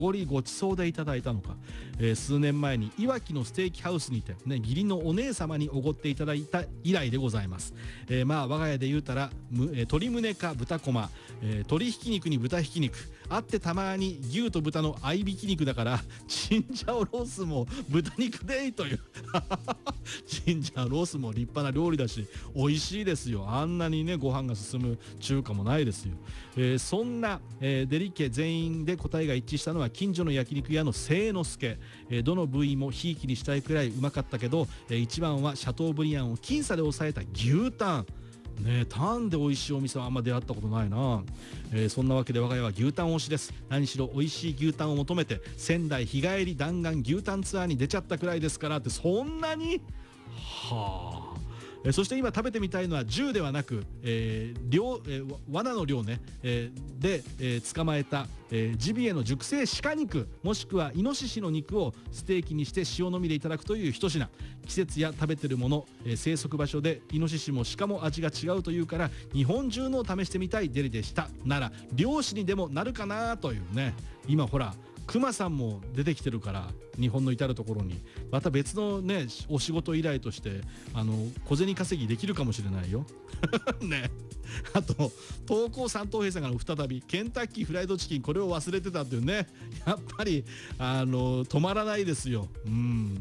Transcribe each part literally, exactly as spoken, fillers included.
ごりごちそうでいただいたのか、えー、数年前にいわきのステーキハウスにて、ね、義理のお姉様におごっていただいた以来でございます。えー、まあ我が家で言うたらむ、えー、鶏胸か豚こま、えー、鶏ひき肉に豚ひき肉あって、たまに牛と豚の合いびき肉だからチンジャオロースも豚肉でいというチンジャオロースも立派な料理だし美味しいですよ。あんなにねご飯が進む中華もないですよ。えー、そんな、えー、デリ家全員で答えが一致したのは近所の焼肉屋の清之助、えー、どの部位もひいきにしたいくらいうまかったけど、えー、一番はシャトーブリアンを僅差で抑えた牛タンね。タンで美味しいお店はあんま出会ったことないな。えー、そんなわけで我が家は牛タン推しです。何しろ美味しい牛タンを求めて仙台日帰り弾丸牛タンツアーに出ちゃったくらいですからって。そんなにはあ。えー、そして今食べてみたいのは銃ではなく、えー漁えー、罠の漁ね、えー、で、えー、捕まえた、えー、ジビエの熟成鹿肉もしくはイノシシの肉をステーキにして塩のみでいただくという一品。季節や食べてるもの、えー、生息場所でイノシシも鹿も味が違うというから日本中のを試してみたいデリでした。なら漁師にでもなるかなというね。今ほらクマさんも出てきてるから日本の至る所にまた別のねお仕事依頼としてあの小銭稼ぎできるかもしれないよね。あと投稿三等兵さんから再びケンタッキーフライドチキンこれを忘れてたっていうね。やっぱりあの止まらないですよ。うん。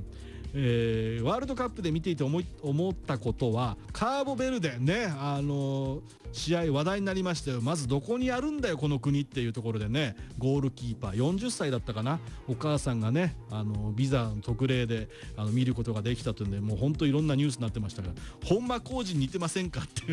えー、ワールドカップで見ていて思い思ったことはカーボベルデね、あのー、試合話題になりましたよ。まずどこにあるんだよこの国っていうところでね、ゴールキーパーよんじゅっさいだったかな、お母さんがねあのビザの特例であの見ることができたというんで、もう本当いろんなニュースになってましたが、本間浩二に似てませんかっていう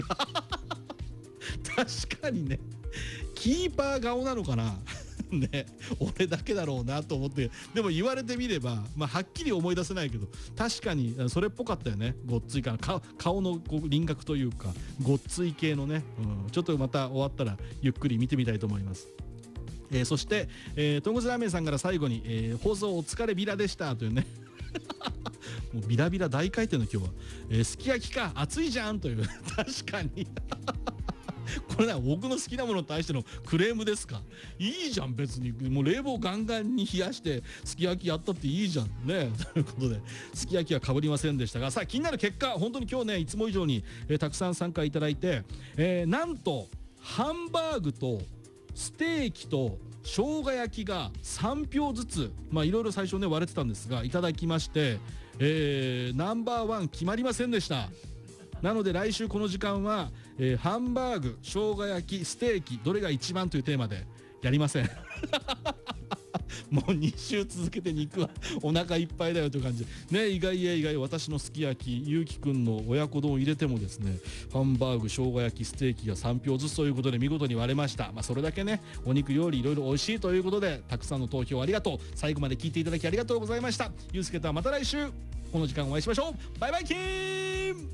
確かにね、キーパー顔なのかなね、俺だけだろうなと思って、でも言われてみれば、まあ、はっきり思い出せないけど確かにそれっぽかったよね。ごっついかな、か顔のこう輪郭というかごっつい系のね、うん、ちょっとまた終わったらゆっくり見てみたいと思います。えー、そして、えー、とんこつラーメンさんから最後に、えー、放送お疲れビラでしたというねもうビラビラ大回転の今日は、えー、すき焼きか熱いじゃんという確かにこれね、僕の好きなものに対してのクレームですか。いいじゃん別に、もう冷房ガンガンに冷やしてすき焼きやったっていいじゃんねということで、すき焼きはかぶりませんでしたが、さあ気になる結果、本当に今日ねいつも以上に、えー、たくさん参加いただいて、えー、なんとハンバーグとステーキと生姜焼きがさんひょうずつ、まあいろいろ最初ね割れてたんですがいただきまして、えー、ナンバーワン決まりませんでした。なので来週この時間は、えー、ハンバーグ、生姜焼き、ステーキどれが一番というテーマでやりませんもうに週続けて肉はお腹いっぱいだよという感じでね。意外や意外、私のすき焼き、ゆうきくんの親子丼を入れてもですね、ハンバーグ、生姜焼き、ステーキがさんひょうずつということで見事に割れました。まあそれだけねお肉料理いろいろ美味しいということで、たくさんの投票ありがとう。最後まで聞いていただきありがとうございました。ゆうすけとはまた来週この時間お会いしましょう。バイバイキーン。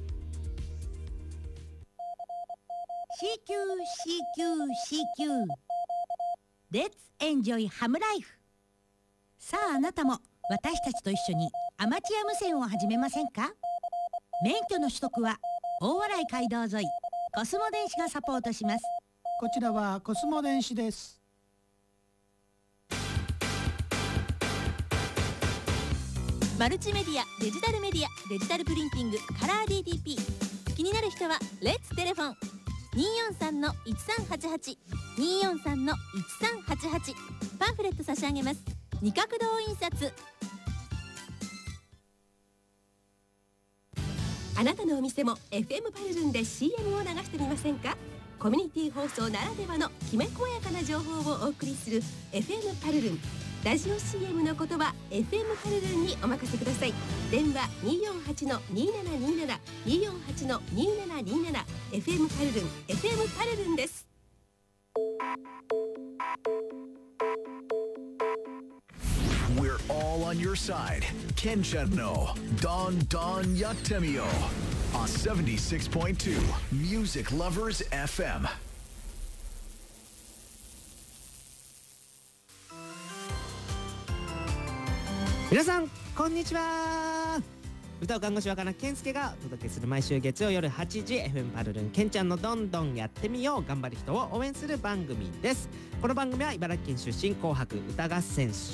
シーキュー シーキュー シーキュー Let's enjoy ハムライフ。さああなたも私たちと一緒にアマチュア無線を始めませんか。免許の取得は大洗街道沿いコスモ電子がサポートします。 こちらはコスモ電子です。 マルチメディア、デジタルメディア、デジタルプリンティング、カラー ディーティーピー。 気になる人はレッツテレフォン にーよんさんのいちさんはちはち にーよんさんのいちさんはちはち。 パンフレット差し上げます。二角堂印刷。あなたのお店も エフエム パルルンで シーエム を流してみませんか。コミュニティ放送ならではのきめ細やかな情報をお送りする エフエム パルルン。ラジオ シーエム のことは エフエム パルルンにお任せください。電話 にーよんはちのにーななにーなな にーよんはちのにーななにーなな。 エフエム パルルン エフエム パルルンです。 We're all on your side. Kenchan no Don Don Yatemio on seventy-six point two Music Lovers エフエム。 皆さんこんにちは。歌う看護師若菜健介がお届けする毎週月曜夜はちじ エフエム パルルンケンちゃんのどんどんやってみよう、頑張る人を応援する番組です。 この番組は茨城県出身紅白歌合戦